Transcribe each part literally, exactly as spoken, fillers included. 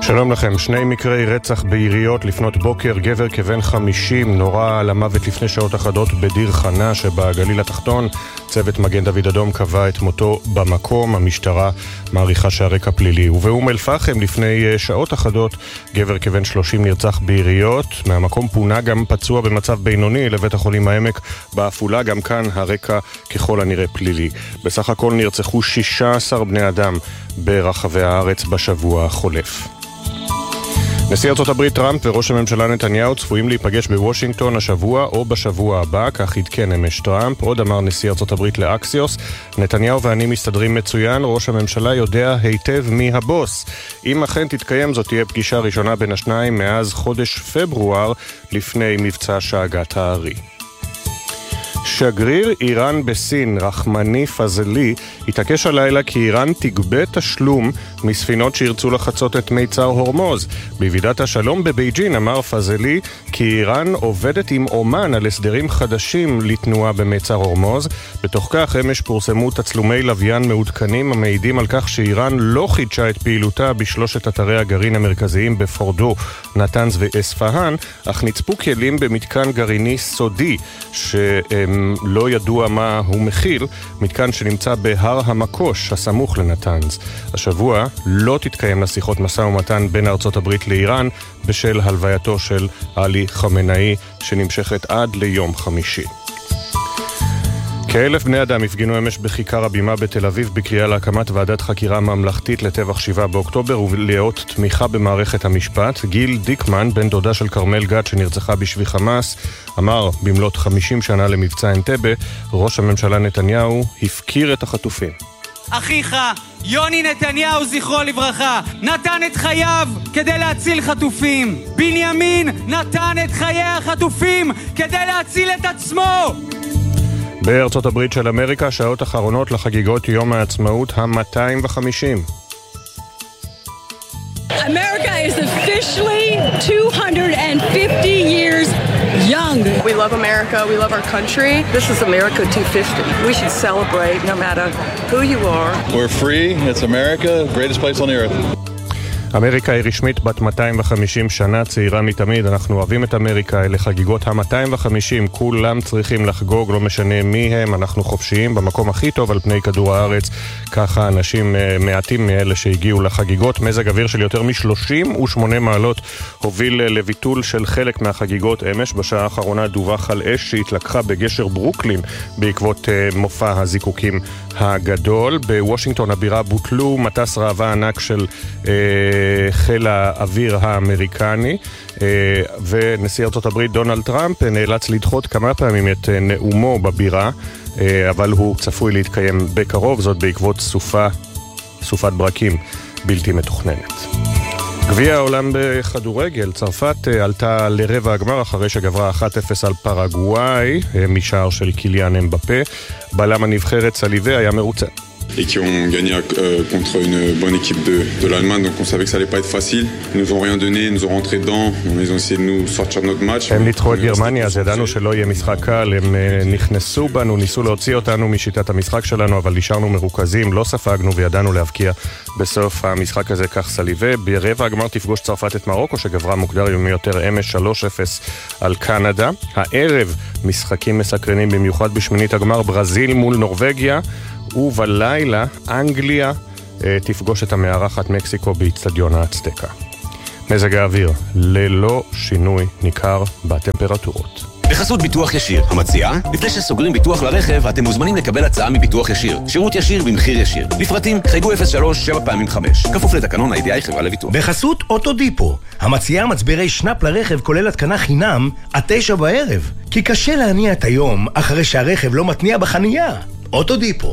שלום לכם. שני מקרי רצח בעיריות לפנות בוקר. גבר כבן חמישים נורה למוות לפני שעות אחדות בדיר חנה שבגליל התחתון. צוות מגן דוד אדום קבע את מותו במקום. המשטרה מעריכה שהרקע פלילי. ובאום אל פחם לפני שעות אחדות גבר כבן שלושים נרצח בעיריות. מהמקום פונה גם פצוע במצב בינוני לבית החולים העמק בעפולה. גם כאן הרקע ככל הנראה פלילי. בסך הכל נרצחו שישה עשר בני אדם ברחבי הארץ בשבוע החולף. נשיא ארצות הברית טראמפ וראש הממשלה נתניהו צפויים להיפגש בוושינגטון השבוע או בשבוע הבא, כך עדכן אמש טראמפ. עוד אמר נשיא ארצות הברית לאקסיוס, נתניהו ואני מסתדרים מצוין, ראש הממשלה יודע היטב מי הבוס. אם אכן תתקיים זאת תהיה פגישה ראשונה בין השניים מאז חודש פברואר לפני מבצע שאגת הארי. שגריר איראן בסין, רחמני פזלי, התעקש הלילה כי איראן תגבה תשלום מספינות שירצו לחצות את מיצר הורמוז. בוועידת השלום בבייג'ין אמר פזלי כי איראן עובדת עם אומן על הסדרים חדשים לתנועה במיצר הורמוז. בתוך כך אמש פורסמו תצלומי לוויין מעודכנים המעידים על כך שאיראן לא חידשה את פעילותה בשלושת אתרי הגרעין המרכזיים בפורדו, נתנז ואספהאן, אך נצפו כלים במתקן גרעיני סודי שהם לא ידוע מה הוא מכיל, מתקן שנמצא בהר המקוש הסמוך לנתנז. השבוע לא תתקיים לשיחות משא ומתן בין ארצות הברית לאיראן בשל הלווייתו של עלי חמנאי שנמשכת עד ליום חמישי. כאלף בני אדם הפגינו אמש בכיכר הבימה בתל אביב בקריאה להקמת ועדת חקירה ממלכתית לטבח שבעה באוקטובר ולאות תמיכה במערכת המשפט. גיל דיקמן, בן דודה של קרמל גת שנרצחה בשבי חמאס, אמר במלאת חמישים שנה למבצע אנטבה, ראש הממשלה נתניהו הפקיר את החטופים. אחיך יוני נתניהו זכרו לברכה נתן את חייו כדי להציל חטופים. בנימין נתן את חיי החטופים כדי להציל את עצמו. בארצות הברית של אמריקה, שעות אחרונות לחגיגות יום העצמאות ה-מאתיים וחמישים. America is officially two hundred fifty years young. We love America. We love our country. This is America two fifty. We should celebrate no matter who you are. We're free. It's America, greatest place on the earth. אמריקה היא רשמית בת מאתיים וחמישים שנה, צעירה מתמיד. אנחנו אוהבים את אמריקה, אלה חגיגות ה-מאתיים וחמישים, כולם צריכים לחגוג, לא משנה מי הם, אנחנו חופשיים במקום הכי טוב על פני כדור הארץ. ככה אנשים מעטים מאלה שהגיעו לחגיגות. מזג אוויר של יותר מ-שלושים ושמונה מעלות הוביל לביטול של חלק מהחגיגות אמש. בשעה האחרונה דווח על אש שהתלקחה בגשר ברוקלין בעקבות מופע הזיקוקים הגדול. בוושינגטון הבירה בוטלו מטס ראווה ענק של חיל האוויר האמריקני, ונשיא ארצות הברית דונלד טראמפ נאלץ לדחות כמה פעמים את נאומו בבירה, אבל הוא צפוי להתקיים בקרוב, זאת בעקבות סופה, סופת ברקים בלתי מתוכננת. גביע העולם בכדורגל, צרפת עלתה לרבע הגמר אחרי שגברה אחת אפס על פרגוואי משער של קיליאן אמבפה. בלם הנבחרת סליבה היה מרוצה. et qui ont gagné euh, contre une bonne équipe de, de l'Allemagne, donc on savait que ça allait pas être facile. Ils nous ont rien donné, ils nous ont rentré dedans, ils ont essayé de nous sortir de notre match. הם ניצחו את גרמניה, אז ידענו שלא יהיה משחק קל, הם נכנסו בנו, ניסו להוציא אותנו משיטת המשחק שלנו, אבל נשארנו מרוכזים, לא ספגנו וידענו להבקיע בסוף המשחק הזה, כך סליבה. ברבע הגמר תפגוש צרפת את מרוקו, שגברה מוקדר יומי יותר אמש שלוש אפס על קנדה. הערב משחקים מסקרנים במיוחד בשמינית הגמר, ברזיל מול נורווגיה, ובלילה אנגליה אה, תפגוש את המארחת מקסיקו באצטדיון האצטקה. מזג האוויר ללא שינוי ניכר בטמפרטורות. בחסות ביטוח ישיר, המציעה, לפני שסוגרים ביטוח לרכב, אתם מוזמנים לקבל הצעה מביטוח ישיר. שירות ישיר במחיר ישיר. לפרטים, חייגו אפס שלוש שבע פעמים חמש. כפוף לתקנון ה-איי די איי חברה לביטוח. בחסות אוטודיפו, המציעה מצברי שנאפ לרכב כולל התקנה חינם עד תשע בערב. כי קשה להניע את היום אחרי שהרכב לא מתניע בחנייה. אוטודיפו.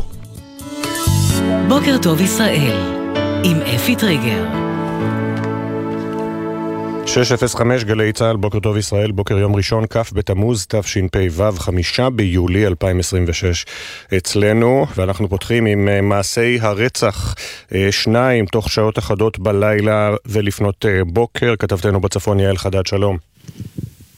בוקר טוב ישראל, עם אפי טריגר. שש אפס חמש גלי צהל, בוקר טוב ישראל, בוקר יום ראשון, כ' בתמוז תשפ"ו, חמישה ביולי אלפיים עשרים ושש אצלנו, ואנחנו פותחים עם מעשי הרצח, שניים תוך שעות אחדות בלילה ולפנות בוקר. כתבתנו בצפון יעל חדד, שלום.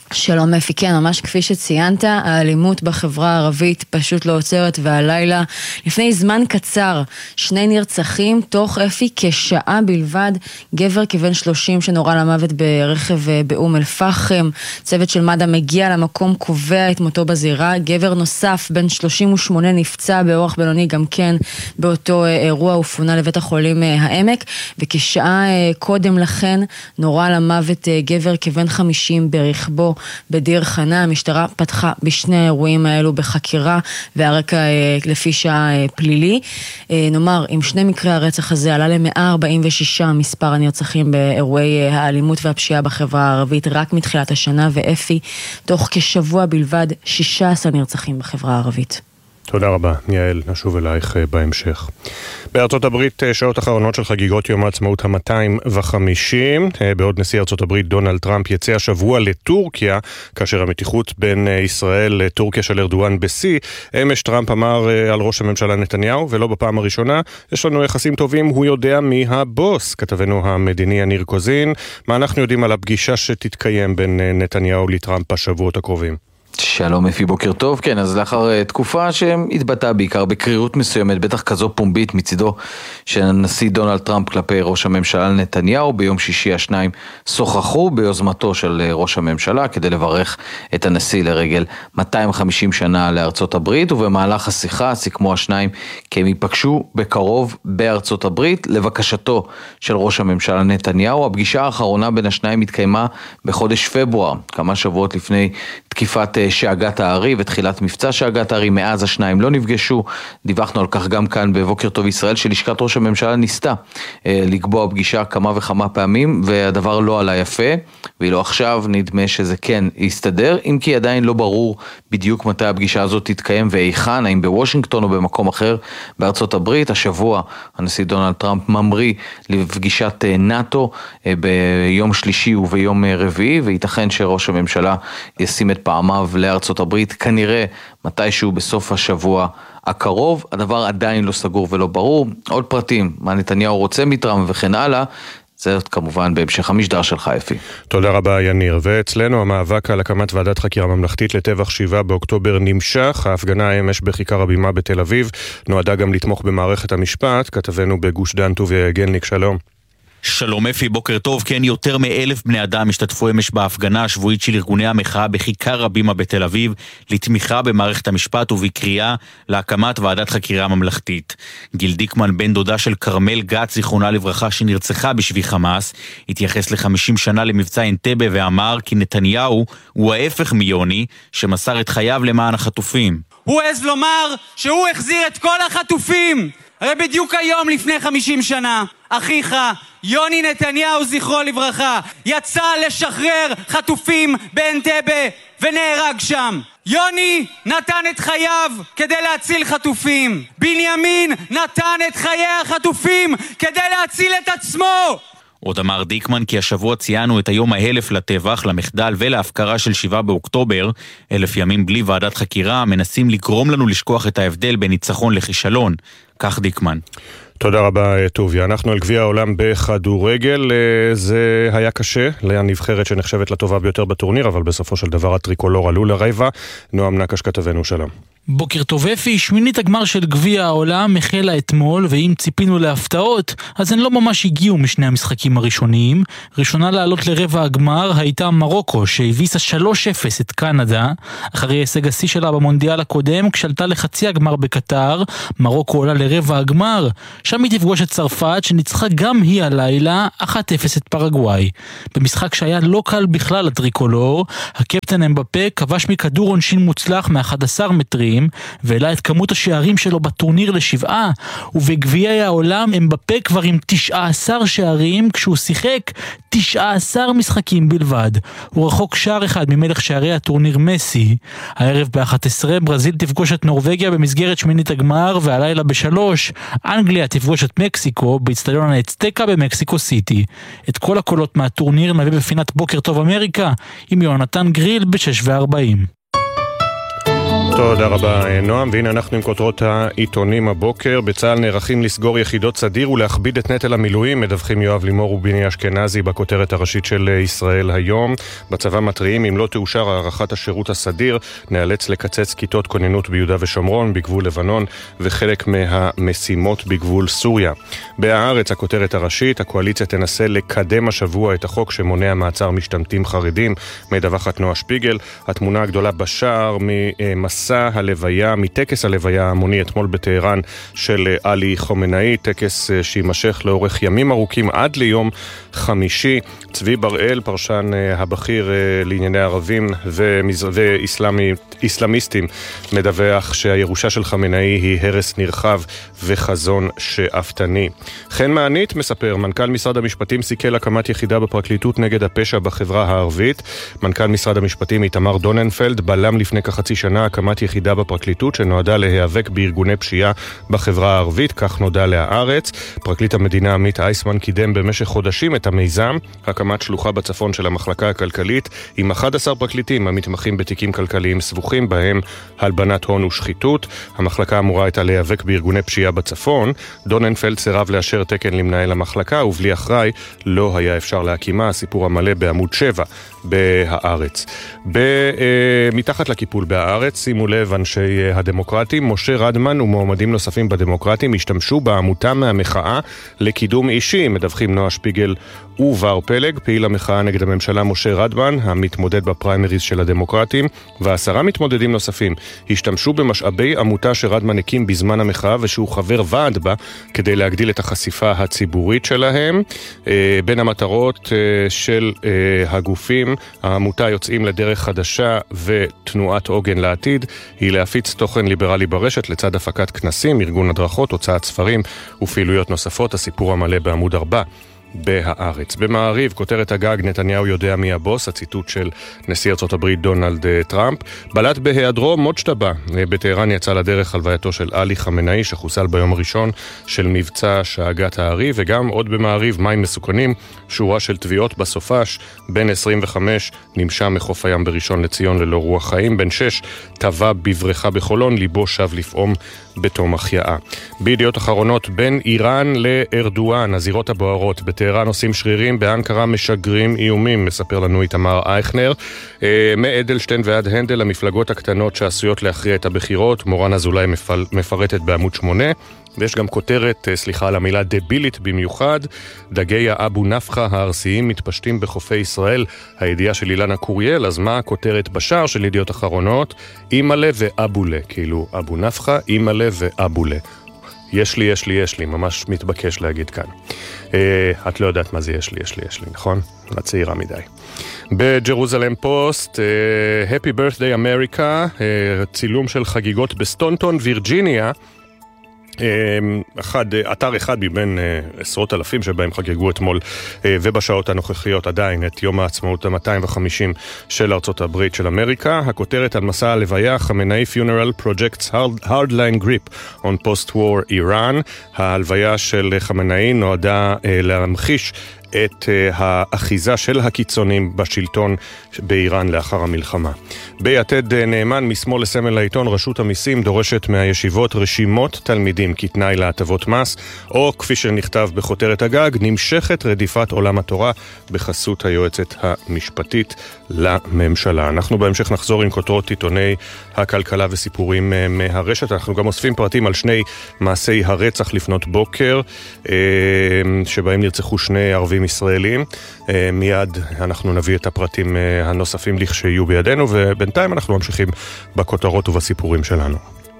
שלום אפי, כן, ממש כפי שציינת, האלימות בחברה הערבית פשוט לא עוצרת, והלילה, לפני זמן קצר, שני נרצחים, תוך אפי כשעה בלבד, גבר כבן שלושים שנורא למוות ברכב באום אל פחם, צוות של מד"א מגיע למקום, קובע את מותו בזירה, גבר נוסף בן שלושים ושמונה נפצע באורח בינוני גם כן באותו אירוע, ופונה לבית החולים העמק, וכשעה קודם לכן נורא למוות גבר כבן חמישים ברכבו בדיר חנה. המשטרה פתחה בשני האירועים האלו בחקירה, והרקע לפי שעה פלילי. נאמר, עם שני מקרי הרצח הזה עלה ל-מאה ארבעים ושישה מספר הנרצחים באירועי האלימות והפשיעה בחברה הערבית רק מתחילת השנה, ואפי, תוך כשבוע בלבד, שישה עשר נרצחים בחברה הערבית. תודה רבה, יעל, נשוב אלייך בהמשך. בארצות הברית, שעות אחרונות של חגיגות יום העצמאות ה-מאתיים וחמישים, בעוד נשיא ארצות הברית דונלד טראמפ יצא השבוע לטורקיה, כאשר המתיחות בין ישראל לטורקיה של ארדואן בסי, אמש טראמפ אמר על ראש הממשלה נתניהו, ולא בפעם הראשונה, יש לנו יחסים טובים, הוא יודע מי הבוס. כתבנו המדיני יניר קוזין, מה אנחנו יודעים על הפגישה שתתקיים בין נתניהו לטראמפ בשבועות הקרובים? שלום אפי, בוקר טוב. כן, אז לאחר תקופה שהתבטאה בעיקר בקרירות מסוימת, בטח כזו פומבית מצידו של הנשיא דונלד טראמפ כלפי ראש הממשלה נתניהו, ביום שישי השניים שוחחו ביוזמתו של ראש הממשלה כדי לברך את הנשיא לרגל מאתיים וחמישים שנה לארצות הברית, ובמהלך השיחה סיכמו השניים כי הם ייפגשו בקרוב בארצות הברית לבקשתו של ראש הממשלה נתניהו. הפגישה האחרונה בין השניים התקיימה בחודש פברואר, כמה שבועות לפני תקיפת שאגת הארי ותחילת מבצע שאגת הארי. מאז השניים לא נפגשו, דיווחנו על כך גם כאן בבוקר טוב ישראל, שלשכת ראש הממשלה ניסתה אה, לקבוע פגישה כמה וכמה פעמים, והדבר לא עלה יפה, ואילו עכשיו נדמה שזה כן יסתדר, אם כי עדיין לא ברור בדיוק מתי הפגישה הזאת תתקיים ואיכן, האם בוושינגטון או במקום אחר בארצות הברית. השבוע הנשיא דונלד טראמפ ממריא לפגישת נאטו אה, ביום שלישי וביום רביעי, וייתכן שראש הממשלה ישים את פעמיו לארצות הברית כנראה מתישהו בסוף השבוע הקרוב. הדבר עדיין לא סגור ולא ברור. עוד פרטים, מה נתניהו רוצה מטראמפ וכן הלאה, זה כמובן בהמשך המשדר שלך אפי. תודה רבה יניר. ואצלנו המאבק על הקמת ועדת חקירה ממלכתית לטבח שבעה באוקטובר נמשך. ההפגנה אמש בכיכר הבימה בתל אביב נועדה גם לתמוך במערכת המשפט. כתבנו בגוש דן טוביה יגלניק, שלום. שלום אפי, בוקר טוב. כן, יותר מאלף בני אדם השתתפו אמש בהפגנה השבועית של ארגוני המחאה בכיכר הבימה בתל אביב לתמיכה במערכת המשפט ובקריאה להקמת ועדת חקירה ממלכתית. גיל דיקמן, בן דודה של קרמל גת, זיכרונה לברכה, שנרצחה בשבי חמאס, התייחס ל-חמישים שנה למבצע אנטבה ואמר כי נתניהו הוא ההפך מיוני שמסר את חייו למען החטופים. הוא עז לומר שהוא החזיר את כל החטופים. הרי בדיוק היום לפני חמישים שנה, אחיך, יוני נתניהו, זכרו לברכה, יצא לשחרר חטופים באנטבה ונהרג שם. יוני נתן את חייו כדי להציל חטופים. בנימין נתן את חיי החטופים כדי להציל את עצמו. עוד אמר דיקמן כי השבוע ציינו את היום האלף לטבח, למחדל ולהפקרה של שבעה באוקטובר. אלף ימים בלי ועדת חקירה מנסים לגרום לנו לשכוח את ההבדל בין ניצחון לכישלון. כך דיקמן. תודה רבה טוביה. אנחנו על גביע העולם בכדורגל. זה היה קשה לנבחרת שנחשבת לטובה ביותר בטורניר, אבל בסופו של דבר הטריקולור עלו לרבע. נועם נקש כתבנו, שלום. בוקר טוב אפי, שמינית הגמר של גביע העולם החלה אתמול, ואם ציפינו להפתעות, אז הן לא ממש הגיעו משני המשחקים הראשוניים. ראשונה לעלות לרבע הגמר הייתה מרוקו, שהביסה שלוש אפס את קנדה, אחרי הישג השיא שלה במונדיאל הקודם, כשעלתה לחצי הגמר בקטר. מרוקו עולה לרבע הגמר, שם היא תפגוש את צרפת, שניצחה גם היא הלילה אחת אפס את פרגוואי. במשחק שהיה לא קל בכלל לטריקולור, הקפטן אמבפה כבש מכדור עונשין מוצלח מ-אחד עשר מטרים, והעלה את כמות השערים שלו בטורניר לשבעה, ובגביעי העולם אמבפה כבר עם תשעה עשר שערים, כשהוא שיחק תשעה עשר משחקים בלבד. הוא רחוק שער אחד ממלך שערי הטורניר מסי. הערב ב-אחת עשרה ברזיל תפגוש את נורווגיה במסגרת שמינית הגמר, והלילה בשלוש אנגליה תפגוש את מקסיקו באצטדיון האצטקה במקסיקו סיטי. את כל הקולות מהטורניר נביא בפינת בוקר טוב אמריקה עם יונתן גריל ב-שש וארבעים. תודה רבה נועם, והנה אנחנו עם כותרות העיתונים הבוקר. בצה"ל נערכים לסגור יחידות סדיר ולהכביד את נטל המילואים, מדווחים יואב לימור וביני אשכנזי בכותרת הראשית של ישראל היום. בצבא מטריעים, אם לא תאושר הארכת השירות הסדיר, נאלץ לקצץ כיתות כוננות ביהודה ושומרון, בגבול לבנון, וחלק מהמשימות בגבול סוריה. בהארץ הכותרת הראשית, הקואליציה תנסה לקדם השבוע את החוק שמונע מעצר משתמטים חרדים, מדווחת נועה שפיגל. התמונה הגדולה בשער ממסע הלוויה, מטקס הלוויה המוני אתמול בטהרן של עלי חומנאי, טקס שימשך לאורך ימים ארוכים עד ליום חמישי. צבי בראל, פרשן הבכיר לענייני ערבים ואיסלאמיסטים, מדווח שהירושה של חמנאי היא הרס נרחב וחזון שאפתני. חן מענית מספר, מנכ"ל משרד המשפטים סיכל הקמת יחידה בפרקליטות נגד הפשע בחברה הערבית. מנכ"ל משרד המשפטים איתמר דוננפלד בלם לפני כחצי שנה הקמת יחידה בפרקליטות שנועדה להיאבק בארגוני פשיעה בחברה הערבית, כך נודע להארץ. פרקליט המדינה עמית אייסמן קידם במשך חודשים את המיזם, הקמת שלוחה בצפון של המחלקה הכלכלית עם אחד עשר פרקליטים המתמחים בתיקים כלכליים סבוכים בהם הלבנת הון ושחיתות. המחלקה אמורה הייתה להיאבק בארגוני פשיעה בצפון. דוננפלד סירב לאשר תקן למנהל המחלקה, ובלי אחראי לא היה אפשר להקימה. הסיפור המלא בעמוד שבע בהארץ. מתחת לקיפול בהארץ, שימו לב, אנשי הדמוקרטים, משה רדמן ומועמדים נוספים בדמוקרטים השתמשו בעמותה מהמחאה לקידום אישי, מדווחים נועה שפיגל ובר פלג. פעיל המחאה נגד הממשלה משה רדמן, המתמודד בפריימריז של הדמוקרטים, ועשרה מתמודדים נוספים השתמשו במשאבי עמותה שרדמן הקים בזמן המחאה ושהוא חבר ועד בה, כדי להגדיל את החשיפה הציבורית שלהם. בין המטרות של הגופים, העמותה יוצאים לדרך חדשה ותנועת עוגן לעתיד היא להפיץ תוכן ליברלי ברשת לצד הפקת כנסים, ארגון הדרכות, הוצאת ספרים ופעילויות נוספות. הסיפור המלא בעמוד ארבע בהארץ. במעריב, כותרת הגג, נתניהו יודע מי הבוס, הציטוט של נשיא ארצות הברית דונלד טראמפ. בלט בהיעדרו מוג'טבה. בטהרן יצא לדרך הלווייתו של עלי חמנאי שחוסל ביום הראשון של מבצע שאגת הארי. וגם עוד במעריב, מים מסוכנים, שורה של תביעות בסופש. בן עשרים וחמש נמשה מחוף הים בראשון לציון ללא רוח חיים. בן שש טבע בבריכה בחולון, ליבו שב לפעום בתום החייאה. בידיעות אחרונות, בין איראן לארדואן, הזירות הבוערות. בטהרן עושים שרירים, באנקרה משגרים איומים, מספר לנו איתמר אייכנר. מאדלשטיין ועד הנדל, המפלגות הקטנות שעשויות להכריע את הבחירות. מורן אזולאי מפרטת בעמוד שמונה. ויש גם כותרת, סליחה על המילה, דבילית במיוחד, דגי האבו נפחה הארסיים מתפשטים בחופי ישראל. הידיעה של אילנה קוריאל. אז מה הכותרת בשער של ידיעות אחרונות? אימאלה ואבולה, כאילו אבו נפחה, אימאלה ואבולה. יש לי, יש לי, יש לי, ממש מתבקש להגיד כאן. אה, את לא יודעת מה זה יש לי, יש לי, יש לי, נכון? הצעירה מדי. בג'רוזלם פוסט, אה, Happy Birthday America, אה, צילום של חגיגות בסטונטון, וירג'יניה, אחד, אתר אחד מבין עשרות אלפים שבהם חגגו אתמול ובשעות הנוכחיות עדיין את יום העצמאות ה-מאתיים וחמישים של ארצות הברית של אמריקה. הכותרת על מסע הלוויה, חמנאי funeral projects hardline grip on post-war Iran. ההלוויה של חמנאי נועדה להמחיש את האחיזה של הקיצונים בשלטון באיראן לאחר המלחמה. ביתד נאמן, משמאל לסמל העיתון, רשות המיסים דורשת מהישיבות רשימות תלמידים כתנאי להטבות מס, או כפי שנכתב בכותרת הגג, נמשכת רדיפת עולם התורה בחסות היועצת המשפטית לממשלה. אנחנו בהמשך נחזור עם כותרות עיתוני הכלכלה וסיפורים מהרשת. אנחנו גם אוספים פרטים על שני מעשי הרצח לפנות בוקר, שבהם נרצחו שני ערבים ישראלים. מיד אנחנו נביא את הפרטים הנוספים לכשיהיו בידינו, ובינתיים אנחנו ממשיכים בכותרות ובסיפורים שלנו.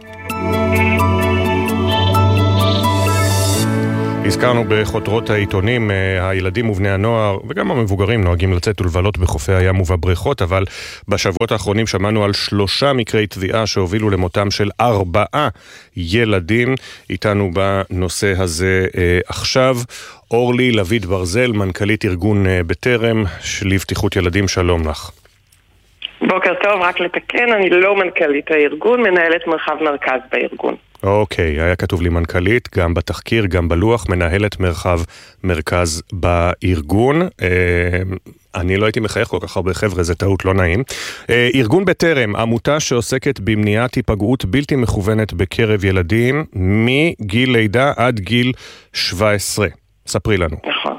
הזכרנו בכותרות העיתונים, הילדים ובני הנוער וגם המבוגרים נוהגים לצאת ולבלות בחופי הים ובבריכות, אבל בשבועות האחרונים שמענו על שלושה מקרי טביעה שהובילו למותם של ארבעה ילדים. איתנו בנושא הזה אה, עכשיו אורלי לויט ברזל, מנכ"לית ארגון אה, בטרם לבטיחות ילדים, שלום לך. בוקר טוב, רק לתקן, אני לא מנכ"לית הארגון, מנהלת מרחב מרכז בארגון. אוקיי, היה כתוב לי מנכ"לית, גם בתחקיר, גם בלוח, מנהלת מרחב מרכז בארגון. אני לא הייתי מחייך כל כך הרבה חבר'ה, זה טעות, לא נעים. ארגון בטרם, עמותה שעוסקת במניעת היפגעות בלתי מכוונת בקרב ילדים, מגיל לידה עד גיל שבע עשרה. ספרי לנו. נכון.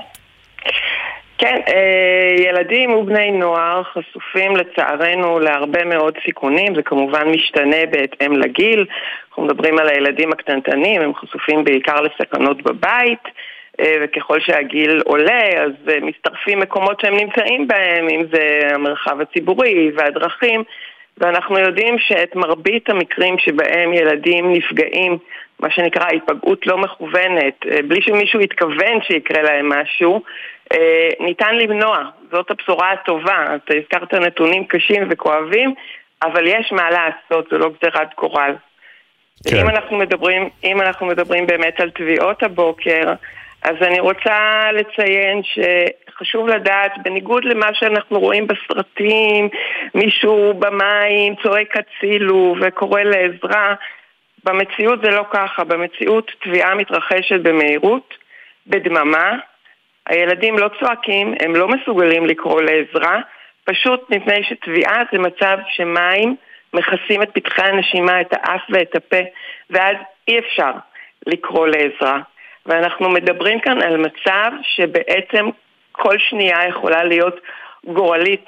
כן, ילדים ובני נוער חשופים לצערנו להרבה מאוד סיכונים, זה כמובן משתנה בהתאם לגיל. אנחנו מדברים על הילדים הקטנטנים, הם חשופים בעיקר לסכנות בבית, וככל שהגיל עולה, אז מצטרפים מקומות שהם נמצאים בהם, אם זה המרחב הציבורי והדרכים, ואנחנו יודעים שאת מרבית המקרים שבהם ילדים נפגעים, מה שנקרא היפגעות לא מכוונת, בלי שמישהו יתכוון שיקרה להם משהו, ניתן למנוע. זאת הבשורה הטובה. אתה הזכרת נתונים קשים וכואבים, אבל יש מה לעשות, זה לא גזירת גורל. כן. אם אנחנו מדברים, אם אנחנו מדברים באמת על תביעות הבוקר, אז אני רוצה לציין שחשוב לדעת, בניגוד למה שאנחנו רואים בסרטים, מישהו במים צועק הצילו וקורא לעזרה, במציאות זה לא ככה. במציאות תביעה מתרחשת במהירות, בדממה, הילדים לא צועקים, הם לא מסוגלים לקרוא לעזרה, פשוט מפני שתביעה זה מצב שמים מכסים את פתחי הנשימה, את האף ואת הפה, ואז אי אפשר לקרוא לעזרה. ואנחנו מדברים כאן על מצב שבעצם כל שנייה יכולה להיות גורלית.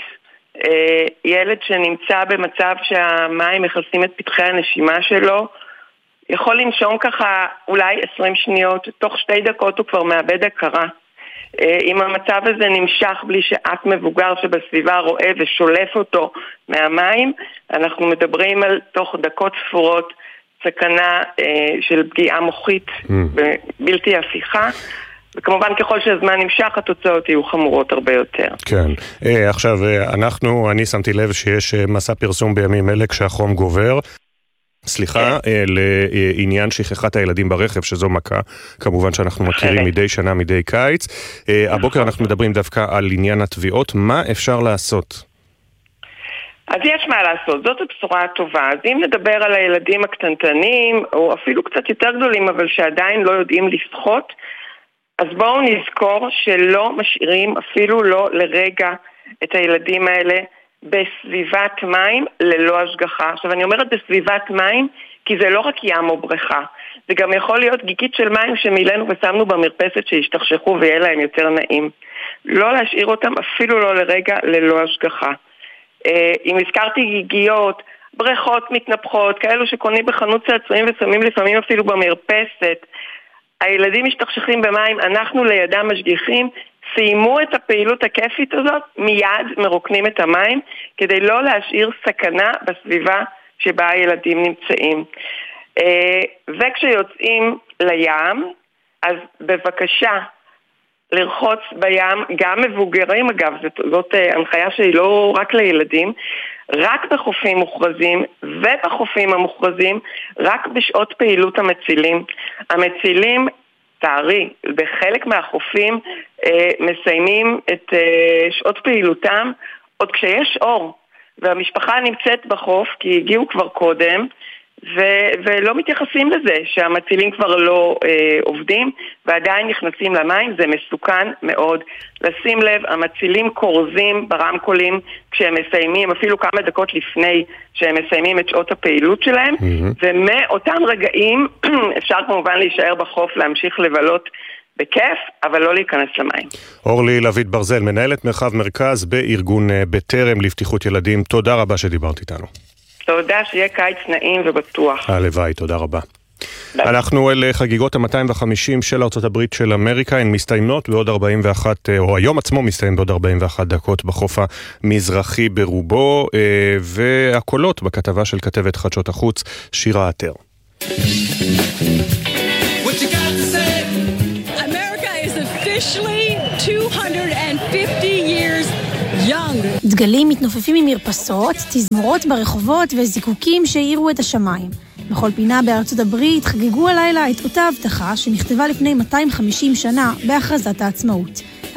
ילד שנמצא במצב שהמים מכסים את פתחי הנשימה שלו, יכול לנשום ככה אולי עשרים שניות, תוך שתי דקות הוא כבר מאבד הכרה. אם המצב הזה נמשך בלי שאף מבוגר שבסביבה רואה ושולף אותו מהמים, אנחנו מדברים על תוך דקות ספורות סכנה אה, של פגיעה מוחית mm. בלתי הפיכה, וכמובן ככל שהזמן נמשך התוצאות יהיו חמורות הרבה יותר. כן, אה, עכשיו אנחנו, אני שמתי לב שיש מסע פרסום בימים אלה כשהחום גובר, סליחה, אה, לעניין שכחת הילדים ברכב, שזו מכה, כמובן שאנחנו מכירים מדי שנה, מדי קיץ. אה, הבוקר אנחנו מדברים דווקא על עניין התביעות, מה אפשר לעשות? אז יש מה לעשות, זאת הבשורה הטובה. אז אם נדבר על הילדים הקטנטנים, או אפילו קצת יותר גדולים, אבל שעדיין לא יודעים לשחות, אז בואו נזכור שלא משאירים אפילו לא לרגע את הילדים האלה בסביבת מים ללא השגחה. עכשיו אני אומרת בסביבת מים, כי זה לא רק ים או בריכה. זה גם יכול להיות גיקית של מים שמילאנו ושמנו במרפסת שהשתכשכו ויהיה להם יותר נעים. לא להשאיר אותם אפילו לא לרגע ללא השגחה. אם הזכרתי גיגיות, בריכות מתנפחות, כאלו שקונים בחנות צעצועים ושמים לפעמים אפילו במרפסת, הילדים משתכשכים במים, אנחנו לידם משגיחים, סיימו את הפעילות הכיפית הזאת, מיד מרוקנים את המים, כדי לא להשאיר סכנה בסביבה שבה הילדים נמצאים. וכשיוצאים לים, אז בבקשה, לרחוץ בים, גם מבוגרים אגב, זאת, זאת הנחיה שהיא לא רק לילדים, רק בחופים מוכרזים ובחופים המוכרזים, רק בשעות פעילות המצילים. המצילים, תארי, בחלק מהחופים אה, מסיימים את אה, שעות פעילותם עוד כשיש אור, והמשפחה נמצאת בחוף כי הגיעו כבר קודם, ו- ולא מתייחסים לזה שהמצילים כבר לא אה, עובדים ועדיין נכנסים למים. זה מסוכן מאוד. לשים לב, המצילים קורזים ברמקולים כשהם מסיימים, אפילו כמה דקות לפני שהם מסיימים את שעות הפעילות שלהם, mm-hmm. ומאותם רגעים אפשר כמובן להישאר בחוף, להמשיך לבלות בכיף, אבל לא להיכנס למים. אורלי לויט ברזל, מנהלת מרחב מרכז בארגון בטרם לבטיחות ילדים, תודה רבה שדיברת איתנו. תודה, שיהיה קיץ נעים ובטוח. הלוואי, תודה רבה. אנחנו אל חגיגות ה-מאתיים וחמישים של ארצות הברית של אמריקה, הן מסתיימות בעוד ארבעים ואחת, או היום עצמו מסתיים בעוד ארבעים ואחת דקות בחוף המזרחי ברובו, והקולות בכתבה של כתבת חדשות החוץ, שירה עטר. America is officially two hundred fifty years young. דגלים מתנופפים ממרפסות, תזמורות ברחובות וזיקוקים שהאירו את השמיים. בכל פינה בארצות הברית חגגו הלילה את אותה הבטחה שנכתבה לפני מאתיים וחמישים שנה בהכרזת העצמאות.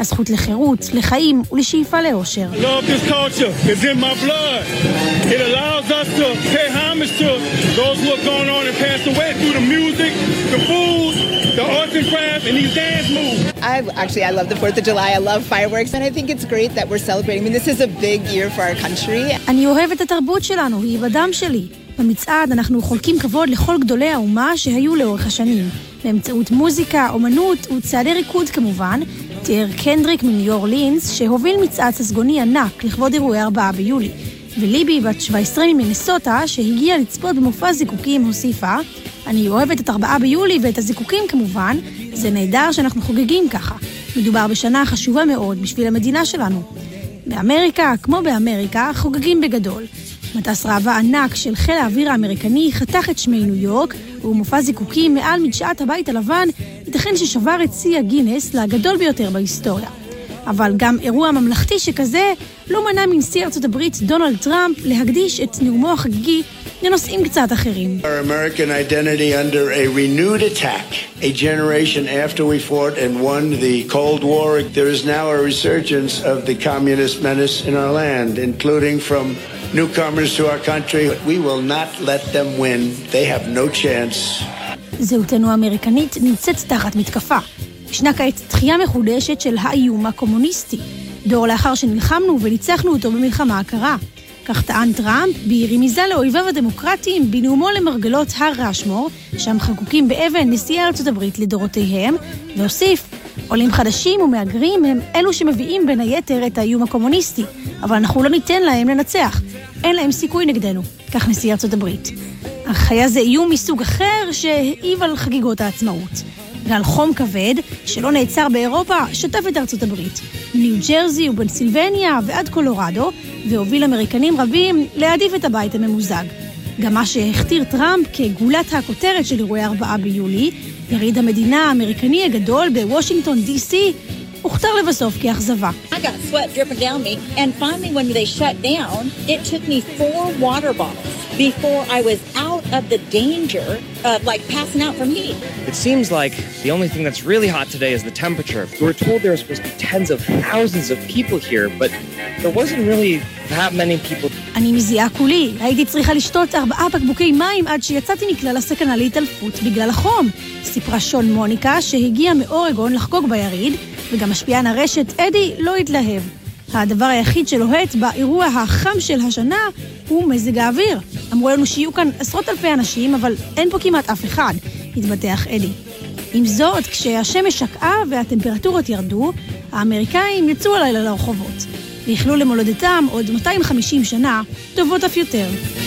הזכות לחירות, לחיים ולשאיפה לאושר. Love this culture. It's in my blood. It allows us to pay homage to those who have gone on and passed away through the music, the food, the arts and crafts, and these dance moves. I actually I love the fourth of July. I love fireworks, and I think it's great that we're celebrating. I mean, this is a big year for our country. אני אוהבת את התרבות שלנו, היא בדם שלי. במצעד אנחנו חולקים כבוד לכל גדולי האומה שהיו לאורך השנים. באמצעות מוזיקה, אומנות וצעדי ריקוד כמובן, תיאר קנדריק מניו אורלינס שהוביל מצעד ססגוני ענק לכבוד אירועי ארבעה ביולי. וליבי בת שבע עשרה ממינסוטה שהגיעה לצפות במופע זיקוקים הוסיפה, אני אוהבת את ארבעה ביולי ואת הזיקוקים כמובן, זה נהדר שאנחנו חוגגים ככה. מדובר בשנה חשובה מאוד בשביל המדינה שלנו. באמריקה, כמו באמריקה, חוגגים בגדול. מטס ראווה ענק של חיל האוויר האמריקני חתך את שמי ניו יורק, ומופע זיקוקים מעל מדשאת הבית הלבן ייתכן ששבר את שיא הגינס לגדול ביותר בהיסטוריה. אבל גם אירוע ממלכתי שכזה לא מנע מנשיא ארצות הברית דונלד טראמפ להקדיש את נאומו החגיגי לנושאים קצת אחרים. Our American identity under a renewed attack. A generation after we fought and won the Cold War, there is now a resurgence of the communist menace in our land, including from newcomers to our country. We will not let them win. They have no chance. זהותנו האמריקנית נמצאת תחת מתקפה. ישנה כעת תחייה מחודשת של האיום הקומוניסטי. דור לאחר שנלחמנו וניצחנו אותו במלחמה הקרה. כך טען טראמפ ברמיזה לאויביו הדמוקרטיים בנאומו למרגלות הר רשמור, שם חקוקים באבן נשיאי ארצות הברית לדורותיהם, והוסיף, עולים חדשים ומאגרים הם אלו שמביאים בין היתר את האיום הקומוניסטי, אבל אנחנו לא ניתן להם לנצח, אין להם סיכוי נגדנו, כך נשיא ארצות הברית. אך היה זה איום מסוג אחר שהעיב על חגיגות העצמאות. גל חום כבד, שלא נעצר באירופה, שטף את ארצות הברית, מניו ג'רזי ובנסילבניה ועד קולורדו, והוביל אמריקנים רבים להעדיף את הבית הממוזג. גם מה שהכתיר טראמפ כגולת הכותרת של אירועי ארבעה ביולי, יריד המדינה האמריקני הגדול בוושינגטון די סי, הוכתר לבסוף כאכזבה. I got sweat dripping down me, and finally when they shut down, it took me four water bottles before I was out of the danger of like passing out from heat. It seems like the only thing that's really hot today is the temperature. We were told there were supposed to be tens of thousands of people here, but there wasn't really that many people. אני מזיעה כולי, הייתי צריכה לשתות ארבעה בקבוקי מים עד שיצאתי מכלל הסכנה להתעלפות בגלל החום. סיפרה שון מוניקה שהגיעה מאורגון לחגוג ביריד, וגם משפיען הרשת אדי לא התלהב. הדבר היחיד שלוהט באירוע החם של השנה הוא מזג האוויר. אמרו לנו שיהיו כאן עשרות אלפי אנשים, אבל אין פה כמעט אף אחד, התבטח אדי. עם זאת, כשהשמש שקעה והטמפרטורות ירדו, האמריקאים יצאו הלילה לרחובות, ויכלו למולדתם עוד מאתיים וחמישים שנה, טובות אף יותר.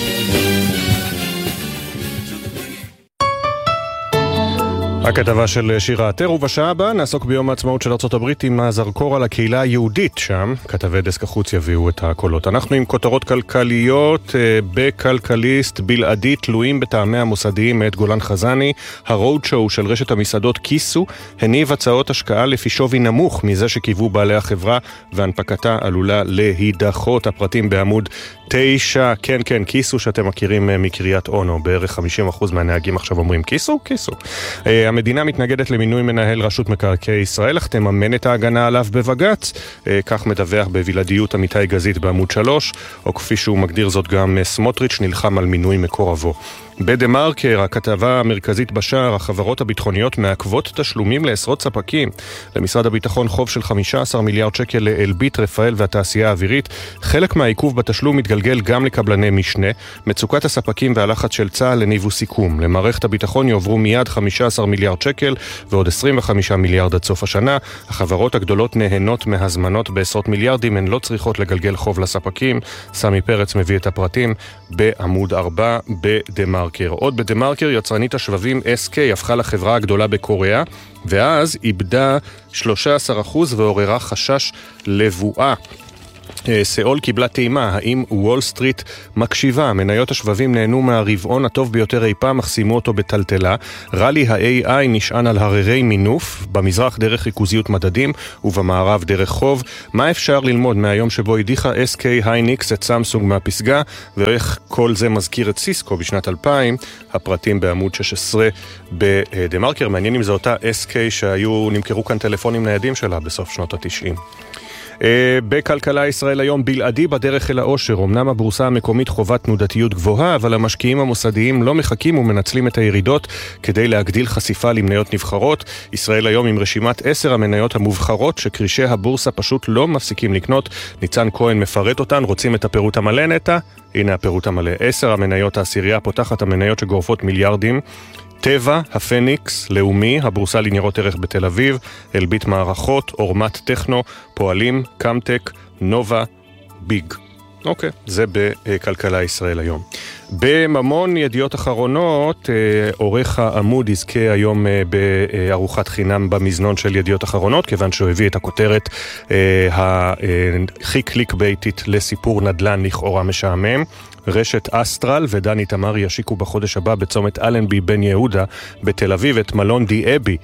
הכתבה של שירה עטר, ובשעה הבאה נעסוק ביום העצמאות של ארצות הברית עם הזרקור על הקהילה היהודית שם. כתבי דסק החוץ יביאו את הקולות. אנחנו עם כותרות כלכליות בכלכליסט בלעדית, תלויים בטעמי המוסדיים מאת גולן חזני. הרוד שואו של רשת המסעדות כיסו הניב הצעות השקעה לפי שווי נמוך מזה שקיוו בעלי החברה, והנפקתה עלולה להידחות. הפרטים בעמוד תשע. כן, כן, כיסו שאתם מכירים מקריית אונו. בערך חמישים אחוז מהנהגים עכשיו אומרים כיסו, כיסו. המדינה מתנגדת למינוי מנהל רשות מקרקעי ישראל, אך תממן את ההגנה עליו בבג"ץ. כך מדווח בבלעדיות עמיתי גזית בעמוד שלוש, או כפי שהוא מגדיר זאת גם סמוטריץ', נלחם על מינוי מקורבו. בדה מרקר, הכתבה המרכזית בשער, החברות הביטחוניות מעכבות תשלומים לעשרות ספקים. למשרד הביטחון חוב של חמישה עשר מיליארד שקל לאלביט, רפאל והתעשייה האווירית. חלק מהעיכוב בתשלום מתגלגל גם לקבלני משנה. מצוקת הספקים והלחץ של צה"ל הניבו סיכום. למערכת הביטחון יועברו מיד חמישה עשר מיליארד שקל ועוד עשרים וחמישה מיליארד עד סוף השנה. החברות הגדולות נהנות מהזמנות בעשרות מיליארדים, הן לא צריכות לגלגל חוב לספקים. סמי פרץ מביא את הפרטים בעמוד ארבע בדה מרקר. עוד בדה מרקר, יצרנית השבבים אס קיי הפכה לחברה הגדולה בקוריאה, ואז איבדה שלושה עשר אחוז ועוררה חשש לבואה. סאול קיבלה טעימה, האם וול סטריט מקשיבה? מניות השבבים נהנו מהרבעון הטוב ביותר אי פעם, אך סיימו אותו בטלטלה. רלי ה-איי איי נשען על הררי מינוף, במזרח דרך ריכוזיות מדדים ובמערב דרך חוב. מה אפשר ללמוד מהיום שבו הדיחה אס קיי הייניקס את סמסונג מהפסגה, ואיך כל זה מזכיר את סיסקו בשנת אלפיים? הפרטים בעמוד שש עשרה בדמרקר. מעניין אם זו אותה אס קיי שהיו, נמכרו כאן טלפונים ניידים שלה בסוף שנות ה-תשעים. בכלכלה ישראל היום בלעדי בדרך אל האושר. אמנם הבורסה המקומית חובת תנודתיות גבוהה, אבל המשקיעים המוסדיים לא מחכים ומנצלים את הירידות כדי להגדיל חשיפה למניות נבחרות. ישראל היום עם רשימת עשר המניות המובחרות שקרישי הבורסה פשוט לא מפסיקים לקנות. ניצן כהן מפרט אותן. רוצים את הפירוט המלא נטע? הנה הפירוט המלא. עשר המניות העשירייה פותחת המניות שגורפות מיליארדים. טבע, הפניקס, לאומי, הבורסה לניירות ערך בתל אביב, אלביט מערכות, אורמת טכנו, פועלים, קמטק, נובה, ביג. אוקיי, זה בכלכלה ישראל היום. בממון ידיעות אחרונות, עורך העמוד יזכה היום בארוחת חינם במזנון של ידיעות אחרונות, כיוון שהוא הביא את הכותרת הכי קליק ביתית לסיפור נדל"ן לכאורה משעמם. רשת אסטרל ודני תמרי ישיקו בחודש הבא בצומת אלנבי בן יהודה בתל אביב את מלון די אבי.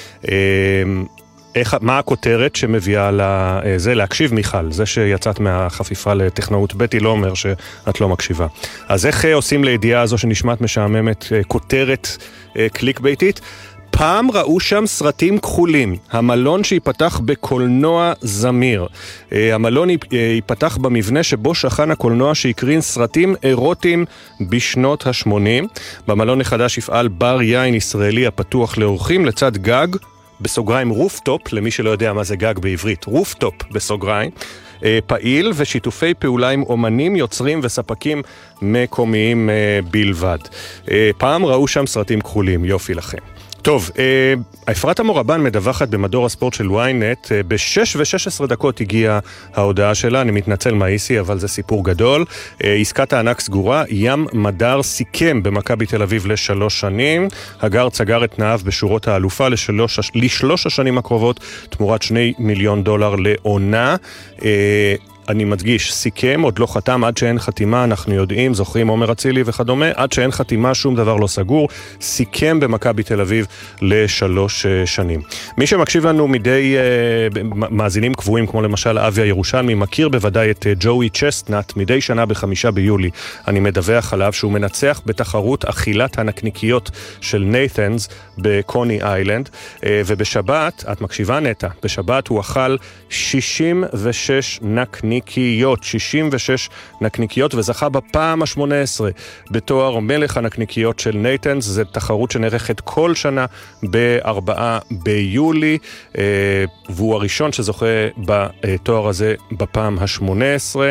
איך, מה הכותרת שמביאה לזה? להקשיב מיכל, זה שיצאת מהחפיפה לטכנאות בטי לא אומר שאת לא מקשיבה. אז איך עושים לידיעה הזו שנשמעת משעממת כותרת קליק ביתית? פעם ראו שם סרטים כחולים. המלון שיפתח בקולנוע זמיר. המלון ייפתח במבנה שבו שכן הקולנוע שיקרין סרטים אירוטיים בשנות ה-שמונים. במלון החדש יפעל בר יין ישראלי הפתוח לאורחים לצד גג, בסוגריים רופטופ, למי שלא יודע מה זה גג בעברית, רופטופ בסוגריים, פעיל ושיתופי פעולה עם אומנים, יוצרים וספקים מקומיים בלבד. פעם ראו שם סרטים כחולים, יופי לכם. טוב, אפרת המורבן מדווחת במדור הספורט של וויינט, ב-שש ושש עשרה דקות הגיעה ההודעה שלה, אני מתנצל מהאיסי, אבל זה סיפור גדול. עסקת הענק סגורה, ים מדר סיכם במכבי תל אביב לשלוש שנים, הגר צגר את תנאיו בשורות האלופה לשלוש, לשלוש השנים הקרובות, תמורת שני מיליון דולר לעונה. אני מדגיש, סיכם, עוד לא חתם, עד שאין חתימה, אנחנו יודעים, זוכרים עומר אצילי וכדומה, עד שאין חתימה שום דבר לא סגור, סיכם במכבי תל אביב לשלוש שנים. מי שמקשיב לנו מדי uh, מאזינים קבועים, כמו למשל אבי הירושלמי, מכיר בוודאי את uh, ג'וי צ'סטנאט, מדי שנה בחמישה ביולי, אני מדווח עליו שהוא מנצח בתחרות אכילת הנקניקיות של ניית'נס בקוני איילנד, uh, ובשבת, את מקשיבה נטע, בשבת הוא אכל שישים ושש נקניקיות, נקניקיות, שישים ושש נקניקיות, וזכה בפעם ה-שמונה עשרה בתואר מלך הנקניקיות של ניית'נס. זו תחרות שנערכת כל שנה בארבעה ביולי, והוא הראשון שזוכה בתואר הזה בפעם ה-שמונה עשרה.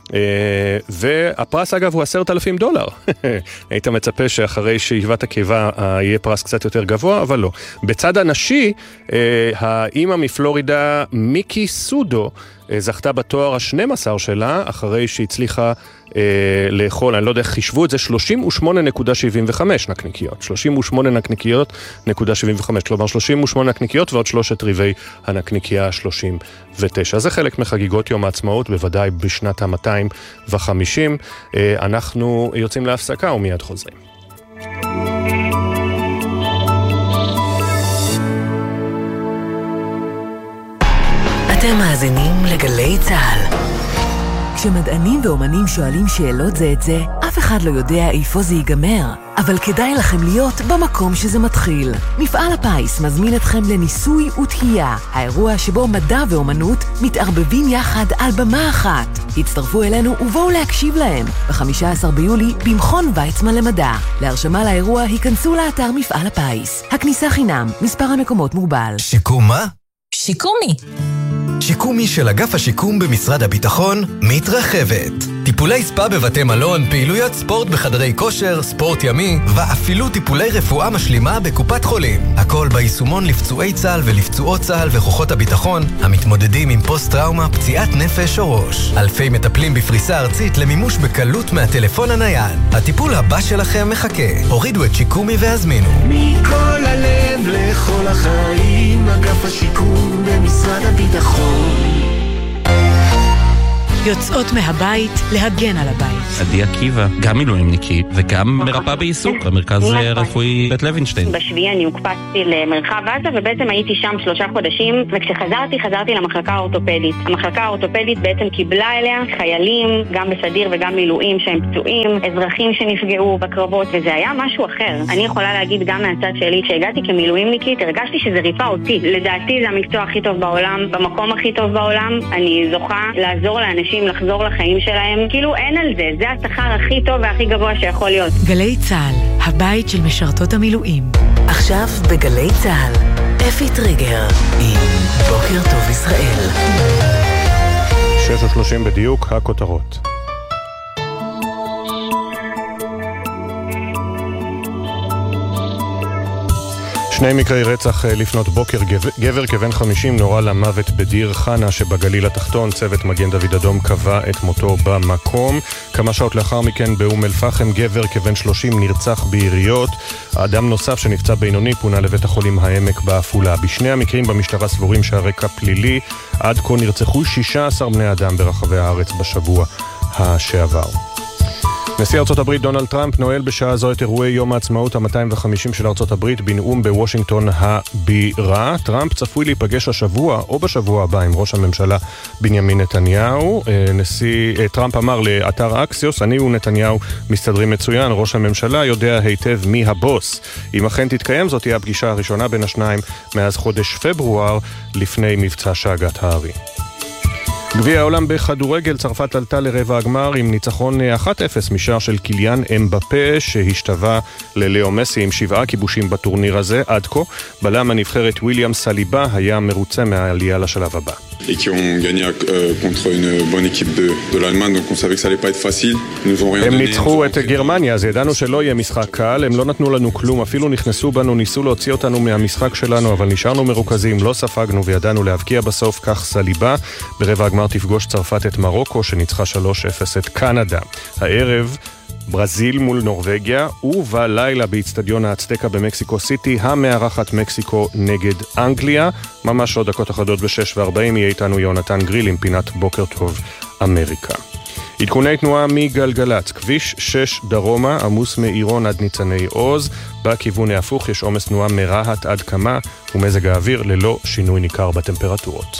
והפרס אגב הוא עשרת אלפים דולר. היית מצפה שאחרי שאיבת הקיבה יהיה פרס קצת יותר גבוה, אבל לא. בצד הנשי, האמא מפלורידה מיקי סודו זכתה בתואר ה-שנים עשר שלה, אחרי שהצליחה אה, לאכול, אני לא יודע איך חישבו את זה, שלושים ושמונה נקודה שבעים וחמש נקניקיות. שלושים ושמונה נקניקיות נקודה שבעים וחמש, כלומר שלושים ושמונה נקניקיות ועוד שלושת רבעי הנקניקייה שלושים ותשע. זה חלק מחגיגות יום העצמאות, בוודאי בשנת ה-מאתיים וחמישים. אה, אנחנו יוצאים להפסקה ומיד חוזרים. אתם מאזינים לגלי צהל. כשמדענים ואומנים שואלים שאלות זה את זה, אף אחד לא יודע איפה זה ייגמר. אבל כדאי לכם להיות במקום שזה מתחיל. מפעל הפיס מזמין אתכם לניסוי ותהייה, האירוע שבו מדע ואומנות מתערבבים יחד על במה אחת. הצטרפו אלינו ובואו להקשיב להם. ב-חמישה עשר ביולי במכון ויצמן למדע. להרשמה לאירוע היכנסו לאתר מפעל הפיס. הכניסה חינם, מספר המקומות מוגבל. שיקום מה? שיקומי. שיקומי של אגף השיקום במשרד הביטחון מתרחבת. טיפולי ספה בבתי מלון, פעילויות ספורט בחדרי כושר, ספורט ימי, ואפילו טיפולי רפואה משלימה בקופת חולים. הכל ביישומון לפצועי צה"ל ולפצועות צה"ל וכוחות הביטחון המתמודדים עם פוסט-טראומה, פציעת נפש או ראש. אלפי מטפלים בפריסה ארצית למימוש בקלות מהטלפון הנייד. הטיפול הבא שלכם מחכה. הורידו את שיקומי והזמינו. מכל הלב לכל החיים, אגף השיקום במשרד הביטחון. יוצאות מהבית להגן על הבית. עדי עקיבא, גם מילואימניקית וגם מרפאה בעיסוק במרכז הרפואי בית לוינשטיין. בשביעי אני הוקפצתי למרחב עזה ובעצם הייתי שם שלושה חודשים, וכשחזרתי חזרתי למחלקה האורתופדית. המחלקה האורתופדית בעצם קיבלה אליה חיילים, גם בסדיר וגם מילואים שהם פצועים, אזרחים שנפגעו בקרבות, וזה היה משהו אחר. אני יכולה להגיד גם מהצד שלי, כשהגעתי כמילואימניקית הרגשתי שזה ריפה אותי. לדעתי זה המקצוע הכי טוב בעולם, במקום הכי טוב בעולם. אני זוכה לעזור לאנשים לחזור לחיים שלהם, כאילו אין על זה, זה השכר הכי טוב והכי גבוה שיכול להיות. גלי צהל, הבית של משרתות המילואים. עכשיו בגלי צהל, אפי טריגר עם בוקר טוב ישראל. שש ושלושים בדיוק, הכותרות. שני מקרי רצח לפנות בוקר, גבר כבן חמישים נורא למוות בדיר חנה שבגליל התחתון, צוות מגן דוד אדום קבע את מותו במקום. כמה שעות לאחר מכן באום אל-פחם גבר כבן שלושים נרצח ביריות. אדם נוסף שנפצע בינוני פונה לבית החולים העמק בעפולה. בשני המקרים במשטרה סבורים שהרקע פלילי. עד כה נרצחו שישה עשר בני אדם ברחבי הארץ בשבוע השעבר. נשיא ארצות הברית דונלד טראמפ נועל בשעה זו את אירועי יום העצמאות ה-מאתיים וחמישים של ארצות הברית בנאום בוושינגטון הבירה. טראמפ צפוי להיפגש השבוע או בשבוע הבא עם ראש הממשלה בנימין נתניהו. נשיא טראמפ אמר לאתר אקסיוס, אני ונתניהו מסתדרים מצוין, ראש הממשלה יודע היטב מי הבוס. אם אכן תתקיים זאת תהיה הפגישה הראשונה בין השניים מאז חודש פברואר לפני מבצע שאגת הארי. גביע העולם בכדורגל, צרפת עלתה לרבע הגמר עם ניצחון אחת אפס משער של קיליאן אמבפה שהשתווה ללאו מסי עם שבעה כיבושים בטורניר הזה עד כה. בלם הנבחרת וויליאם סליבה היה מרוצה מהעלייה לשלב הבא. Et qui ont gagné euh, contre une bonne équipe de, de l'Allemagne, donc on savait que ça allait pas être facile. Ils nous ont rien donné. הם ניצחו את גרמניה, אז ידענו שלא יהיה משחק קל, הם לא נתנו לנו כלום, אפילו נכנסו בנו, ניסו להוציא אותנו מהמשחק שלנו, אבל נשארנו מרוכזים, לא ספגנו וידענו להבקיע בסוף, כך סליבה. ברבע הגמר תפגוש צרפת את מרוקו, שניצחה שלוש אפס את קנדה. הערב ברזיל מול נורווגיה, ובלילה באצטדיון האצטקה במקסיקו סיטי, המארחת מקסיקו נגד אנגליה. ממש עוד דקות אחדות ב-שש וארבעים יהיה איתנו יונתן גריל עם פינת בוקר טוב אמריקה. עדכוני תנועה מגלגלץ, כביש שש דרומה, עמוס מעירון עד ניצני עוז, בכיוון ההפוך יש עומס תנועה מרהט עד כמה, ומזג האוויר ללא שינוי ניכר בטמפרטורות.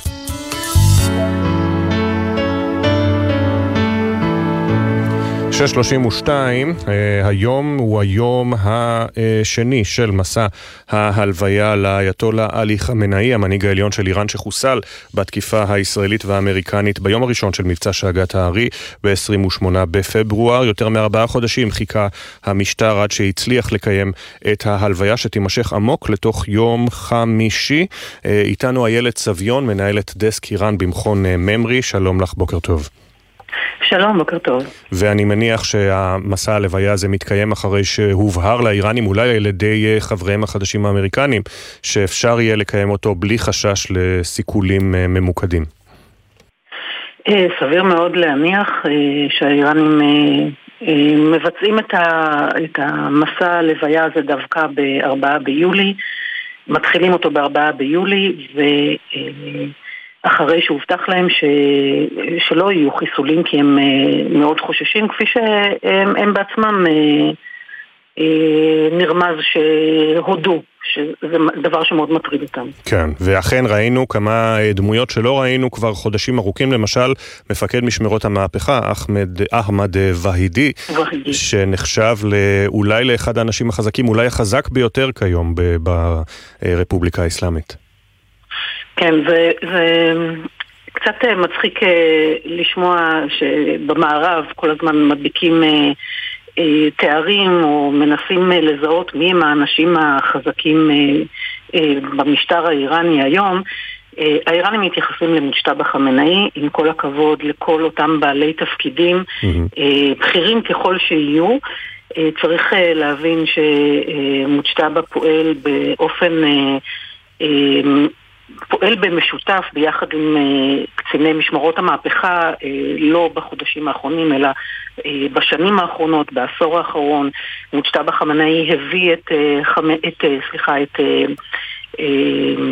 שש שלושים ושתיים, היום הוא היום השני של מסע ההלוויה לאייתולה עלי חמינאי, המנהיג העליון של איראן שחוסל בתקיפה הישראלית והאמריקנית ביום הראשון של מבצע שאגת הארי ב-עשרים ושמונה בפברואר. יותר מארבעה חודשים חיכה המשטר עד שהצליח לקיים את ההלוויה שתימשך עמוק לתוך יום חמישי. איתנו איילת סביון, מנהלת דסק איראן במכון ממרי, שלום לך, בוקר טוב. שלום, בוקר טוב. ואני מניח שהמסע הלוויה הזה מתקיים אחרי שהובהר לאיראנים, אולי על ידי חבריהם החדשים האמריקנים, שאפשר יהיה לקיים אותו בלי חשש לסיכולים ממוקדים. סביר מאוד להניח שהאיראנים מבצעים את המסע הלוויה הזה דווקא ב-ארבעה ביולי, מתחילים אותו ב-ארבעה ביולי, ו... אחרי שהובטח להם ש... שלא יהיו חיסולים כי הם מאוד חוששים, כפי שהם הם בעצמם נרמז שהודו, שזה דבר שמאוד מטריד אותם. כן, ואכן ראינו כמה דמויות שלא ראינו כבר חודשים ארוכים, למשל מפקד משמרות המהפכה, אחמד, אחמד והידי, והידי, שנחשב אולי לאחד האנשים החזקים, אולי החזק ביותר כיום ברפובליקה האסלאמית. כן, זה, זה קצת מצחיק לשמוע שבמערב כל הזמן מדביקים תארים או מנסים לזהות מי הם האנשים החזקים במשטר האיראני היום. האיראנים מתייחסים למשתבא חמינאי, עם כל הכבוד לכל אותם בעלי תפקידים, mm-hmm. בכירים ככל שיהיו. צריך להבין שמושתבא פועל באופן... פועל במשותף ביחד עם קציני משמרות המהפכה, לא בחודשים האחרונים אלא בשנים האחרונות, בעשור האחרון. מושתבא חמינאי הביא את, את, סליחה, את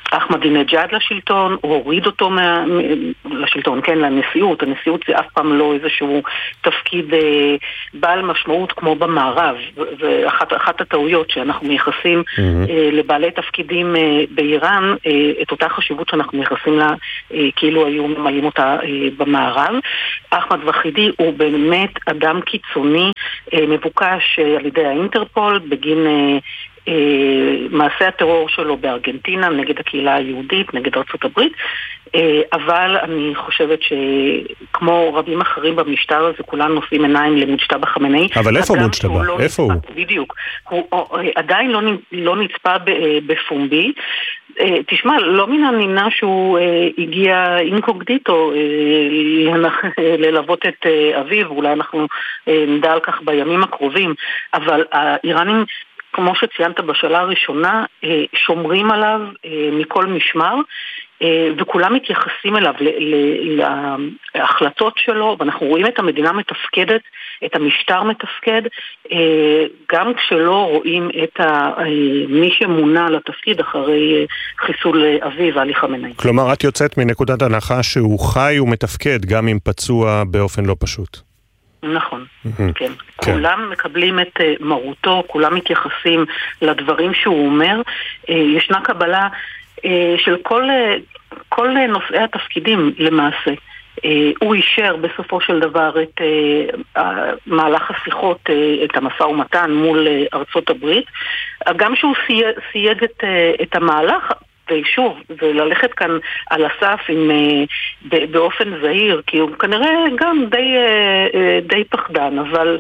אחמדינג'אד לשלטון, הוא הוריד אותו מה, לשלטון, כן, לנשיאות. הנשיאות זה אף פעם לא איזשהו תפקיד אה, בעל משמעות כמו במערב. ואחת אחת הטעויות שאנחנו מייחסים mm-hmm. אה, לבעלי תפקידים אה, באיראן, אה, את אותה חשיבות שאנחנו מייחסים לה, אה, כאילו היו ממלאים אותה אה, במערב. אחמד וחידי הוא באמת אדם קיצוני, אה, מבוקש אה, על ידי האינטרפול בגין... אה, מעשה הטרור שלו בארגנטינה נגד הקהילה היהודית, נגד ארצות הברית, אבל אני חושבת שכמו רבים אחרים במשטר הזה, כולם נושאים עיניים למוג'תבא חמינאי. אבל איפה מוג'תבא? לא איפה הוא? בדיוק. הוא עדיין לא, לא נצפה בפומבי. תשמע, לא מן הנמנע שהוא הגיע אינקוגדיטו ללוות את אביו, אולי אנחנו נדע על כך בימים הקרובים, אבל האיראנים כמו שציינת בשאלה הראשונה, שומרים עליו מכל משמר, וכולם מתייחסים אליו להחלטות שלו, ואנחנו רואים את המדינה מתפקדת, את המשטר מתפקד, גם כשלא רואים את מי שמונה לתפקיד אחרי חיסול אביו עלי חמינאי. כלומר, את יוצאת מנקודת הנחה שהוא חי ומתפקד, גם אם פצוע באופן לא פשוט. נכון, כן. כולם מקבלים את מרותו, כולם מתייחסים לדברים שהוא אומר. ישנה קבלה של כל, כל נושאי התפקידים למעשה. הוא אישר בסופו של דבר את מהלך השיחות, את המשא ומתן מול ארצות הברית. גם שהוא סייג את, את המהלך, ושוב, זה ללכת כאן על הסף עם, באופן זהיר, כי הוא כנראה גם די, די פחדן, אבל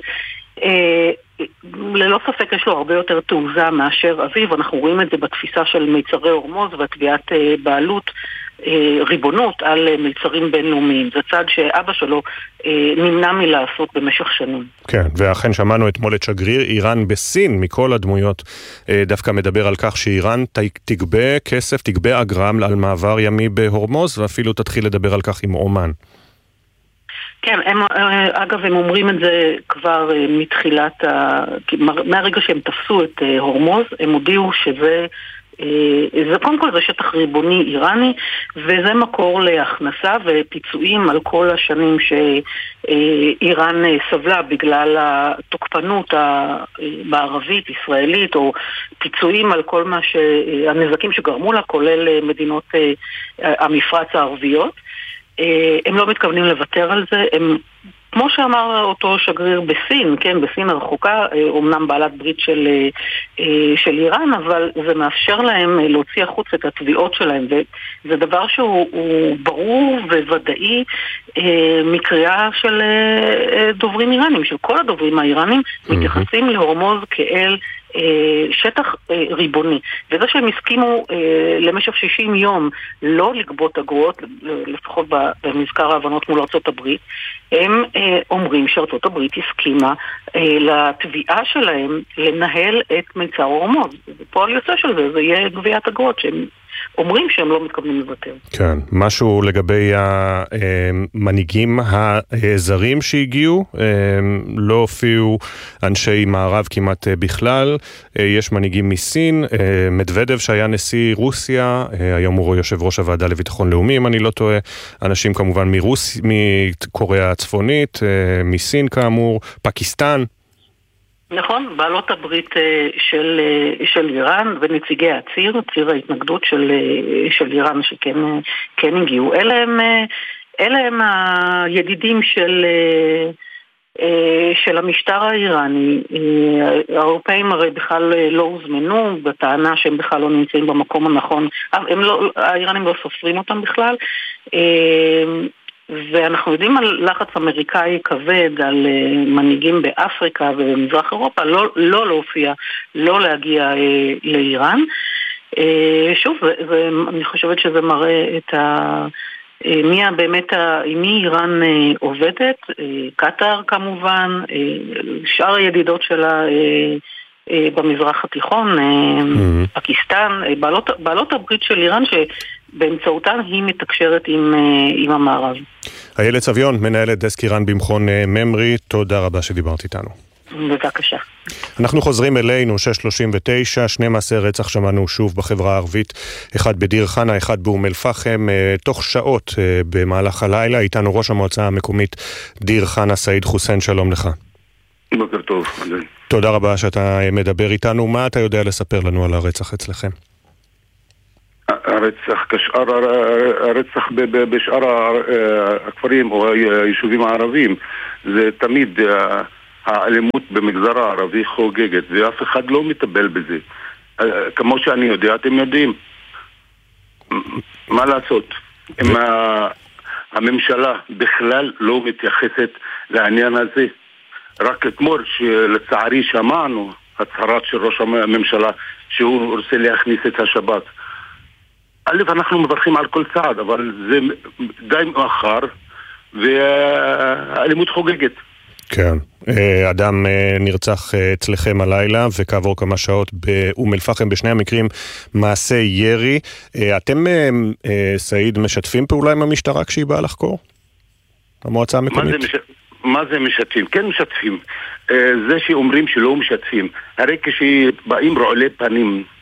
ללא ספק יש לו הרבה יותר תעוזה מאשר אביו. אנחנו רואים את זה בתפיסה של מיצרי הורמוז והתביעת בעלות, ריבונות על מיצרים בינלאומיים. זה צעד שאבא שלו נמנע מלעשות במשך שנים. כן, ואכן שמענו אתמול את שגריר איראן בסין, מכל הדמויות, דווקא מדבר על כך שאיראן תגבה כסף, תגבה אגרם על מעבר ימי בהורמוז, ואפילו תתחיל לדבר על כך עם אומן. כן, הם, אגב, הם אומרים את זה כבר מתחילת, ה... מהרגע שהם תפסו את הורמוז, הם הודיעו שזה, זה קודם כל זה שטח ריבוני איראני, וזה מקור להכנסה ופיצויים על כל השנים שאיראן סבלה בגלל התוקפנות המערבית, ישראלית, או פיצויים על כל מה שהנזקים שגרמו לה, כולל מדינות המפרץ הערביות. הם לא מתכוונים לוותר על זה. הם, כמו שאמר אותו שגריר בסין, כן, בסין הרחוקה, אומנם בעלת ברית של, של איראן, אבל זה מאפשר להם להוציא החוץ את התביעות שלהם, וזה דבר שהוא ברור וודאי מקריאה של דוברים איראנים, של כל הדוברים האיראנים, מתייחסים להורמוז כאל שטח ריבוני, וזה שהם הסכימו למשך שישים יום לא לגבות אגרות, לפחות במזכר ההבנות מול ארצות הברית, הם אומרים שארצות הברית הסכימה לתביעה שלהם לנהל את מיצר הורמוז. פועל יוצא של זה, זה יהיה גביית אגרות שהם אומרים שהם לא מתכוונים לוותר. כן, משהו לגבי המנהיגים הזרים שהגיעו, לא הופיעו אנשי מערב כמעט בכלל, יש מנהיגים מסין, מדוודב שהיה נשיא רוסיה, היום הוא יושב ראש הוועדה לביטחון לאומי, אם אני לא טועה, אנשים כמובן מרוס, מקוריאה הצפונית, מסין כאמור, פקיסטן. נכון, בעלות הברית של, של איראן ונציגי הציר, ציר ההתנגדות של, של איראן שכן כן הגיעו. אלה הם, אלה הם הידידים של, של המשטר האיראני. האירופאים הרי בכלל לא הוזמנו, בטענה שהם בכלל לא נמצאים במקום הנכון. הם לא, האיראנים לא סופרים אותם בכלל. ואנחנו יודעים על לחץ אמריקאי כבד על מנהיגים באפריקה ובמזרח אירופה לא, לא להופיע, לא להגיע לאיראן. שוב, זה, זה, אני חושבת שזה מראה את ה... מי באמת, עם מי איראן עובדת, קטר כמובן, שאר הידידות שלה במזרח התיכון, פקיסטן, בעלות, בעלות הברית של איראן שבאמצעותן היא מתקשרת עם, עם המערב. איילת סביון, מנהלת דסק איראן במכון ממרי, תודה רבה שדיברת איתנו. בבקשה. אנחנו חוזרים אלינו, שש שלושים ותשע, שני מעשי רצח שמענו שוב בחברה הערבית, אחד בדיר חנה, אחד באום אל-פחם, תוך שעות במהלך הלילה. איתנו ראש המועצה המקומית דיר חנה, סעיד חוסיין, שלום לך. בוקר טוב. תודה רבה שאתה מדבר איתנו. מה אתה יודע לספר לנו על הרצח אצלכם? הרצח כשאר הרצח בשאר הכפרים או היישובים הערבים, זה תמיד האלימות במגזר הערבי חוגגת ואף אחד לא מטפל בזה. כמו שאני יודע, אתם יודעים מה לעשות. אם הממשלה בכלל לא מתייחסת לעניין הזה. רק אתמול שלצערי שמענו הצהרת של ראש הממשלה שהוא רוצה להכניס את השב"כ. א', אנחנו מברכים על כל צעד, אבל זה די מאוחר והאלימות חוגגת. כן, אדם נרצח אצלכם הלילה וכעבור כמה שעות באום אל-פחם, בשני המקרים מעשי ירי. אתם, סעיד, משתפים פעולה עם המשטרה כשהיא באה לחקור? המועצה המקומית? מה זה, מש... מה זה משתפים? כן משתפים. זה שאומרים שלא משתפים, הרי כשבאים רעולי פנים